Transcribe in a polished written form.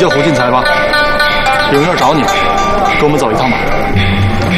叫胡进财吧？有人要找你，跟我们走一趟吧。